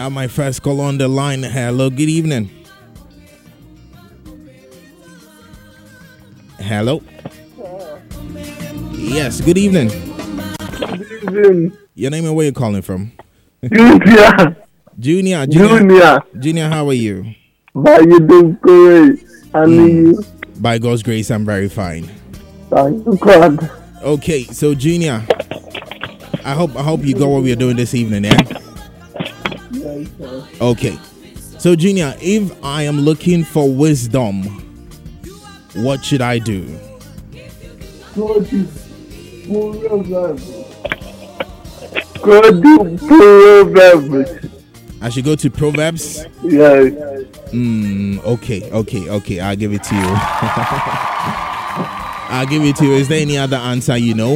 have my first call on the line. Hello, good evening. Hello. Yes, good evening. Good evening. Your name and where you calling from? Junior. Junior, how are you? By you doing great. And you? By God's grace, I'm very fine. Thank you, God. Okay, so Junior, I hope you got what we're doing this evening, yeah? Yes, sir. Okay. So Junior, if I am looking for wisdom, what should I do? Go to Proverbs. I should go to Proverbs? Yes. Okay. I'll give it to you. I'll give it to you. Is there any other answer you know?